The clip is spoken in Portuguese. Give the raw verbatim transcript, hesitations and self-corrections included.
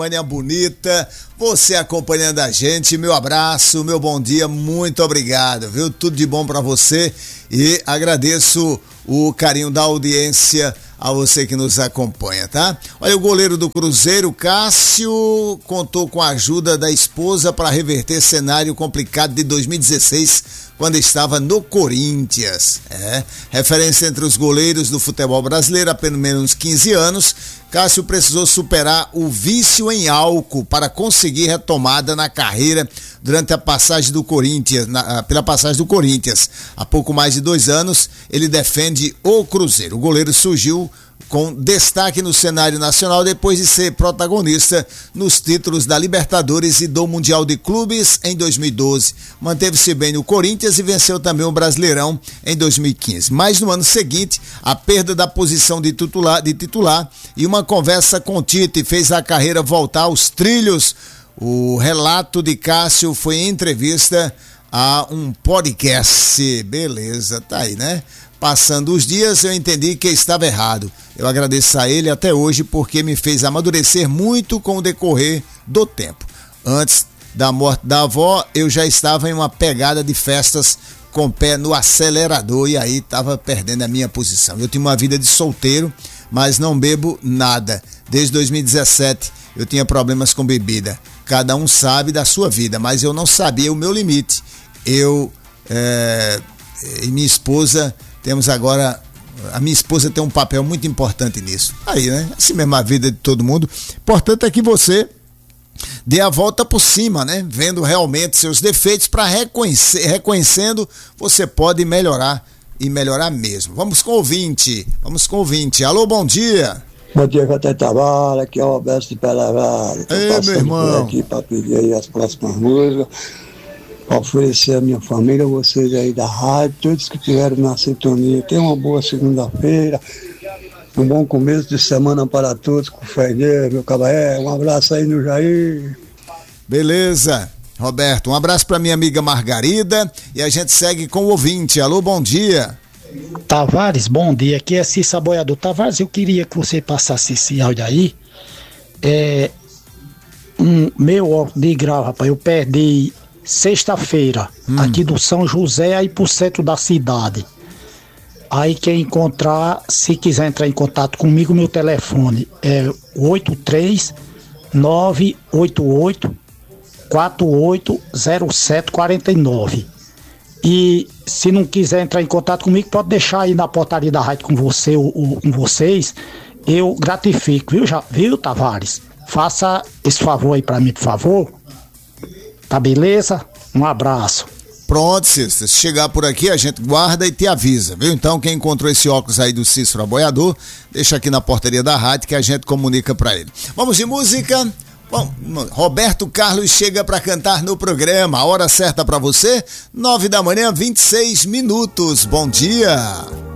Manhã bonita, você acompanhando a gente, meu abraço, meu bom dia, muito obrigado, viu? Tudo de bom pra você e agradeço o carinho da audiência a você que nos acompanha, tá? Olha, o goleiro do Cruzeiro, Cássio, contou com a ajuda da esposa para reverter cenário complicado de dois mil e dezesseis, quando estava no Corinthians. É, referência entre os goleiros do futebol brasileiro há pelo menos quinze anos, Cássio precisou superar o vício em álcool para conseguir retomada na carreira durante a passagem do Corinthians, na, pela passagem do Corinthians. Há pouco mais de dois anos, ele defende o Cruzeiro. O goleiro surgiu com destaque no cenário nacional depois de ser protagonista nos títulos da Libertadores e do Mundial de Clubes em dois mil e doze. Manteve-se bem no Corinthians e venceu também o Brasileirão em dois mil e quinze. Mas no ano seguinte, a perda da posição de titular, de titular e uma conversa com o Tite fez a carreira voltar aos trilhos. O relato de Cássio foi em entrevista a um podcast. Beleza, tá aí, né? Passando os dias, eu entendi que estava errado. Eu agradeço a ele até hoje porque me fez amadurecer muito com o decorrer do tempo. Antes da morte da avó, eu já estava em uma pegada de festas com o pé no acelerador e aí estava perdendo a minha posição. Eu tinha uma vida de solteiro, mas não bebo nada. Desde dois mil e dezessete eu tinha problemas com bebida. Cada um sabe da sua vida, mas eu não sabia o meu limite. Eu é, e minha esposa... Temos agora, a minha esposa tem um papel muito importante nisso. Aí, né? Assim mesmo a vida de todo mundo. Importante é que você dê a volta por cima, né? Vendo realmente seus defeitos para reconhecer, reconhecendo, você pode melhorar e melhorar mesmo. Vamos com o ouvinte, vamos com o ouvinte. Alô, bom dia. Bom dia, Caté Tavares, aqui é o Alberto de Pelavada. Ei, meu irmão. Aqui para pedir aí as próximas músicas. Oferecer a minha família, vocês aí da rádio, todos que estiveram na sintonia. Tenham uma boa segunda-feira, um bom começo de semana para todos, com fé em Deus, meu cabaré. Um abraço aí no Jair. Beleza, Roberto, um abraço para minha amiga Margarida e a gente segue com o ouvinte. Alô, bom dia. Tavares, bom dia, aqui é Cissa Boiador. Tavares, eu queria que você passasse esse áudio aí. É, um meu óculos de grau, rapaz, eu perdi sexta-feira, hum. aqui do São José, aí pro centro da cidade. Aí quem encontrar, se quiser entrar em contato comigo, meu telefone é oito três nove oito oito quatro oito zero sete quatro nove. E se não quiser entrar em contato comigo, pode deixar aí na portaria da rádio com você, o, o, com vocês. Eu gratifico, viu, já, viu, Tavares? Faça esse favor aí pra mim, por favor. Tá beleza? Um abraço. Pronto, Cícero. Se chegar por aqui, a gente guarda e te avisa, viu? Então, quem encontrou esse óculos aí do Cícero Aboiador, deixa aqui na portaria da rádio que a gente comunica pra ele. Vamos de música? Bom, Roberto Carlos chega pra cantar no programa. A hora certa pra você, nove da manhã, vinte e seis minutos. Bom dia.